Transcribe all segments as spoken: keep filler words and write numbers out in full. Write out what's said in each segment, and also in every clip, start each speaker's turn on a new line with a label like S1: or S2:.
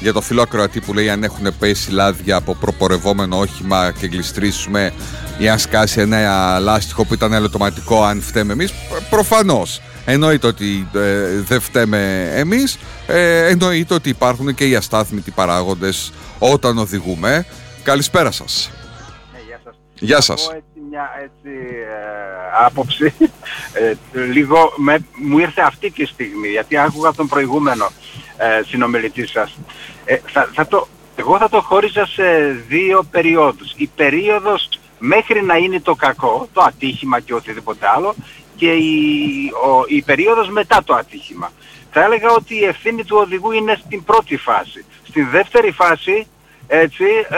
S1: για το φίλο ακροατή που λέει αν έχουν πέσει λάδια από προπορευόμενο όχημα και γλιστρήσουμε ή αν σκάσει ένα λάστιχο που ήταν ελαττωματικό, αν φταίμε εμείς. Προφανώς. Εννοείται ότι ε, δεν φταίμε εμείς. Ε, εννοείται ότι υπάρχουν και οι αστάθμητοι παράγοντες όταν οδηγούμε. Καλησπέρα σας.
S2: Ναι, γεια σας.
S1: Γεια σας.
S2: Εγώ έτσι μια έτσι, ε, άποψη, ε, λίγο με, μου ήρθε αυτή τη στιγμή, γιατί άκουγα τον προηγούμενο ε, συνομιλητή σας. Ε, θα, θα το, εγώ θα το χώριζα σε δύο περιόδους. Η περίοδος μέχρι να είναι το κακό, το ατύχημα και οτιδήποτε άλλο, και η, ο, η περίοδος μετά το ατύχημα. Θα έλεγα ότι η ευθύνη του οδηγού είναι στην πρώτη φάση. Στην δεύτερη φάση, έτσι, ε,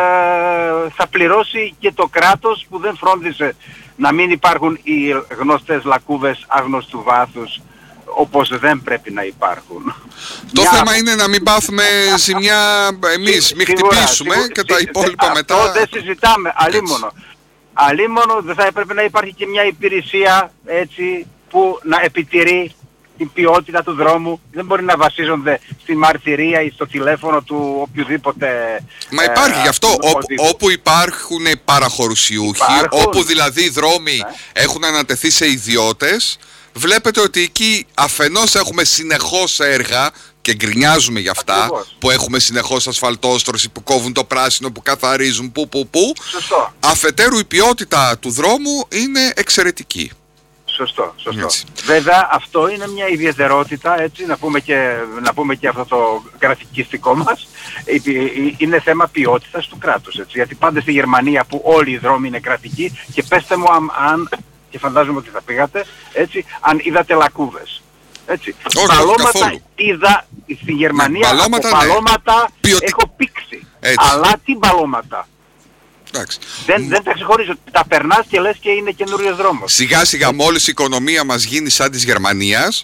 S2: θα πληρώσει και το κράτος που δεν φρόντισε να μην υπάρχουν οι γνωστές λακκούβες άγνωστου βάθους, όπως δεν πρέπει να υπάρχουν.
S1: Το
S2: Μια...
S1: θέμα είναι να μην πάθουμε ζημιά εμείς, μην χτυπήσουμε και τα υπόλοιπα μετά.
S2: Αυτό δεν συζητάμε, αλίμονο. Αλίμονο δεν θα έπρεπε να υπάρχει και μια υπηρεσία, έτσι, που να επιτηρεί την ποιότητα του δρόμου. Δεν μπορεί να βασίζονται στη μαρτυρία ή στο τηλέφωνο του οποιοδήποτε.
S1: Μα υπάρχει ε, γι' αυτό. Όπου, όπου υπάρχουν παραχωρησιούχοι, υπάρχουν. Όπου δηλαδή οι δρόμοι ναι. έχουν ανατεθεί σε ιδιώτες, βλέπετε ότι εκεί αφενός έχουμε συνεχώς έργα και γκρινιάζουμε για αυτά. Ακριβώς. Που έχουμε συνεχώς ασφαλτόστρωση, που κόβουν το πράσινο, που καθαρίζουν, που που που.
S2: Σωστό.
S1: Αφετέρου η ποιότητα του δρόμου είναι εξαιρετική.
S2: Σωστό, σωστό. Έτσι. Βέβαια αυτό είναι μια ιδιαιτερότητα, έτσι, να πούμε και, να πούμε και αυτό το γραφικιστικό μας, είναι θέμα ποιότητας του κράτους, έτσι, γιατί πάντα στη Γερμανία που όλοι οι δρόμοι είναι κρατικοί, και πέστε μου αν, αν και φαντάζομαι ότι θα πήγατε, έτσι, αν είδατε λακκούβες. Έτσι.
S1: Όχι,
S2: παλώματα είδα στη Γερμανία, ναι, παλώματα, από παλώματα ναι. έχω πήξει, έτσι. Αλλά τι παλώματα. Δεν, δεν τα ξεχωρίζω. Τα περνάς και λες και είναι καινούριος δρόμος.
S1: Σιγά σιγά μόλις η οικονομία μας γίνει σαν της Γερμανίας,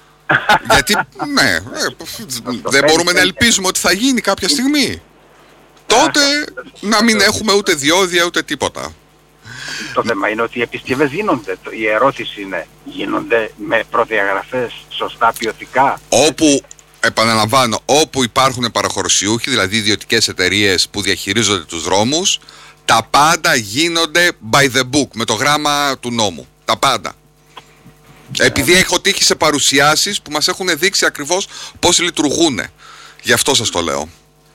S1: γιατί ναι, ε, δεν μπορούμε να ελπίζουμε ότι θα γίνει κάποια στιγμή. Τότε να μην έχουμε ούτε διόδια ούτε τίποτα.
S2: Το θέμα είναι ότι οι επισκευές γίνονται. Η ερώτηση είναι, γίνονται με προδιαγραφές σωστά ποιοτικά?
S1: Όπου, επαναλαμβάνω, όπου υπάρχουν παραχωρησιούχοι, δηλαδή ιδιωτικές εταιρείες που διαχειρίζονται τους δρόμους, τα πάντα γίνονται by the book, με το γράμμα του νόμου. Τα πάντα. Επειδή έχω τύχει σε παρουσιάσεις που μας έχουν δείξει ακριβώς πώς λειτουργούν. Γι' αυτό σας το λέω.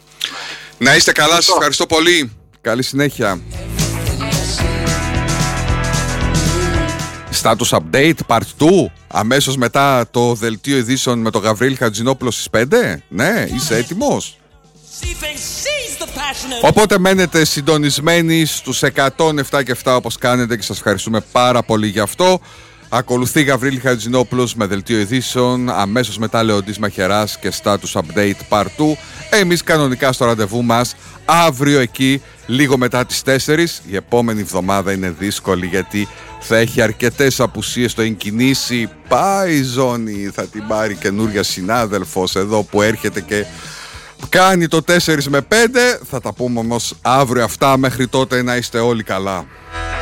S1: Να είστε καλά, σας ευχαριστώ πολύ. Καλή συνέχεια. Status update part two, αμέσως μετά το δελτίο ειδήσεων με τον Γαβρίλη Χατζηνόπουλο στις πέντε. Ναι, είσαι έτοιμος? Οπότε μένετε συντονισμένοι στους εκατόν επτά και επτά όπως κάνετε και σας ευχαριστούμε πάρα πολύ γι' αυτό. Ακολουθεί Γαβρίλη Χατζηνόπουλος με δελτίο ειδήσεων, αμέσως μετά Λεοντής Μαχαιράς και Status Update Part two. Εμείς κανονικά στο ραντεβού μας αύριο εκεί λίγο μετά τις τέσσερις. Η επόμενη εβδομάδα είναι δύσκολη γιατί θα έχει αρκετές απουσίες στο εγκινήσει. Πάει η ζώνη, θα την πάρει καινούρια συνάδελφος εδώ που έρχεται και κάνει το τέσσερα με πέντε. Θα τα πούμε όμως αύριο αυτά. Μέχρι τότε να είστε όλοι καλά.